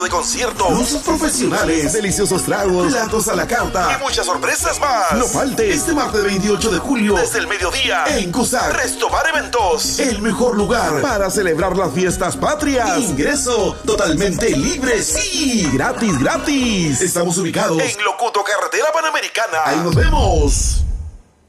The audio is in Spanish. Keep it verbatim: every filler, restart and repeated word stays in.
de conciertos, luces profesionales, deliciosos tragos, platos a la carta y muchas sorpresas más. No falte este martes veintiocho de julio desde el mediodía en Cusack Resto Bar Eventos, el mejor lugar para celebrar las fiestas patrias. Ingreso totalmente libre, sí, gratis, gratis. Estamos ubicados en Locuto, Carretera Panamericana. Ahí nos vemos.